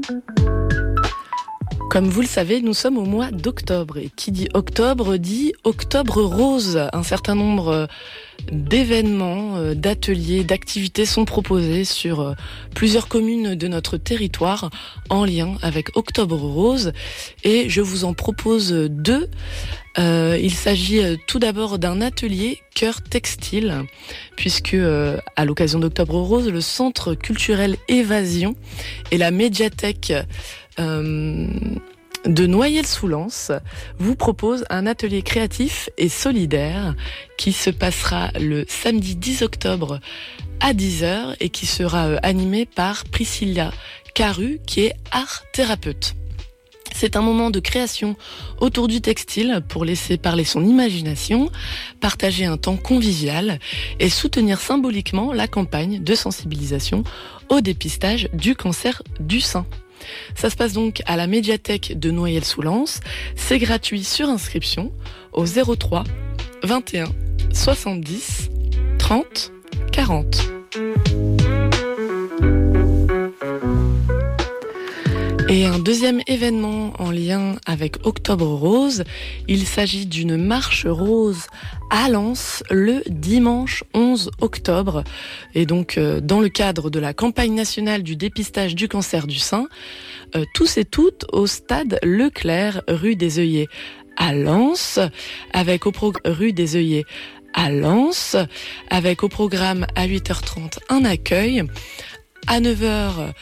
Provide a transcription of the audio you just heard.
Comme vous le savez, nous sommes au mois d'octobre. Et qui dit octobre rose. Un certain nombre d'événements, d'ateliers, d'activités sont proposés sur plusieurs communes de notre territoire en lien avec Octobre Rose. Et je vous en propose deux. Il s'agit tout d'abord d'un atelier cœur textile, puisque à l'occasion d'Octobre Rose, le Centre culturel Évasion et la médiathèque de Noyelles-sous-Lens vous propose un atelier créatif et solidaire qui se passera le samedi 10 octobre à 10h et qui sera animé par Priscilla Caru, qui est art thérapeute. C'est un moment de création autour du textile pour laisser parler son imagination, partager un temps convivial et soutenir symboliquement la campagne de sensibilisation au dépistage du cancer du sein. Ça se passe donc à la médiathèque de Noyelles-sous-Lens. C'est gratuit sur inscription au 03 21 70 30 40. Et un deuxième événement en lien avec Octobre Rose, il s'agit d'une marche rose à Lens le dimanche 11 octobre. Et donc dans le cadre de la campagne nationale du dépistage du cancer du sein, tous et toutes au stade Leclerc, rue des Œillets à Lens, avec rue des Œillets à Lens, avec au programme à 8h30 un accueil, à 9h